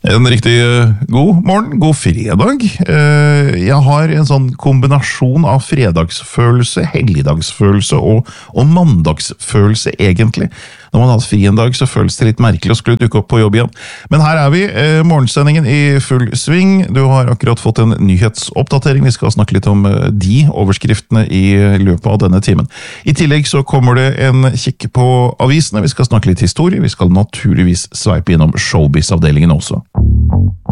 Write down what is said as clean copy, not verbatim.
En riktig god morgen, god fredag. Jeg har en sånn kombinasjon av fredagsfølelse, helligdagsfølelse og mandagsfølelse egentlig. Når man har fri en dag, så føles det litt merkelig å skulle dukke opp på jobb igjen. Men her er vi, morgensendingen i full sving. Du har akkurat fått en nyhetsoppdatering. Vi skal snakke litt om de overskriftene i løpet av denne timen. I tillegg så kommer det en kikk på avisene. Vi skal snakke litt historie. Vi skal naturligvis sveipe innom showbiz-avdelingen også.